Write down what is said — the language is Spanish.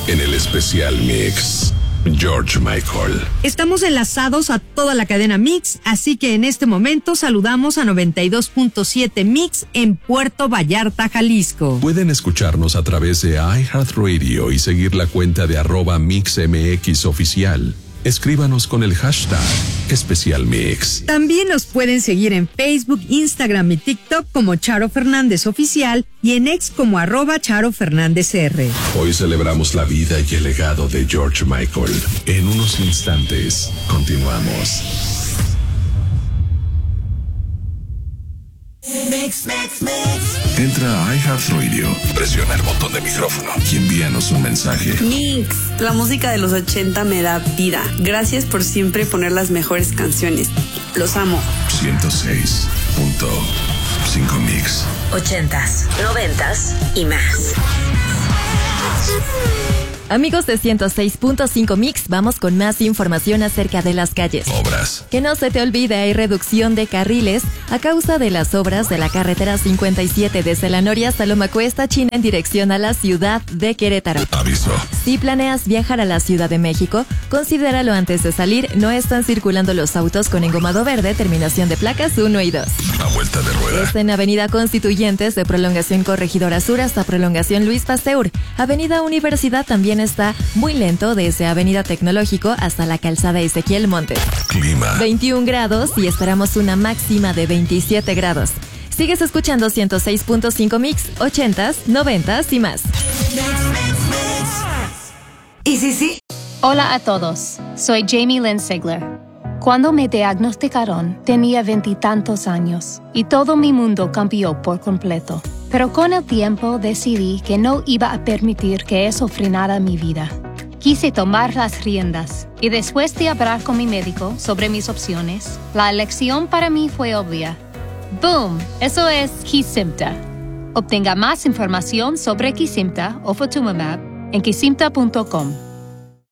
en el especial Mix. George Michael. Estamos enlazados a toda la cadena Mix, así que en este momento saludamos a 92.7 Mix en Puerto Vallarta, Jalisco. Pueden escucharnos a través de iHeartRadio y seguir la cuenta de @MixMX oficial. Escríbanos con el hashtag Especial Mix. También nos pueden seguir en Facebook, Instagram y TikTok como Charo Fernández Oficial y en X como @CharoFernándezR. Hoy celebramos la vida y el legado de George Michael. En unos instantes, continuamos. Mix, mix, mix. Entra a iHeartRadio, presiona el botón de micrófono y envíanos un mensaje. Mix, la música de los 80 me da vida. Gracias por siempre poner las mejores canciones. Los amo. 106.5 Mix. 80s, 90s y más. Amigos de 106.5 Mix, vamos con más información acerca de las calles. Obras. Que no se te olvide, hay reducción de carriles a causa de las obras de la carretera 57 desde la Noria hasta Loma Cuesta, China, en dirección a la ciudad de Querétaro. Aviso. Si planeas viajar a la Ciudad de México, considéralo antes de salir. No están circulando los autos con engomado verde, terminación de placas 1 y 2. A vuelta de rueda. Está en Avenida Constituyentes de Prolongación Corregidora Sur hasta Prolongación Luis Pasteur. Avenida Universidad también está muy lento desde Avenida Tecnológico hasta la calzada Ezequiel Montes. Clima. 21 grados y esperamos una máxima de 27 grados. Sigues escuchando 106.5 Mix, 80s, 90s y más. Y sí. Hola a todos, soy Jamie Lynn Sigler. Cuando me diagnosticaron, tenía 20 y tantos años y todo mi mundo cambió por completo. Pero con el tiempo decidí que no iba a permitir que eso frenara mi vida. Quise tomar las riendas y después de hablar con mi médico sobre mis opciones, la elección para mí fue obvia. ¡Boom! Eso es Kesimpta. Obtenga más información sobre Kesimpta o Ofatumumab en kesimpta.com.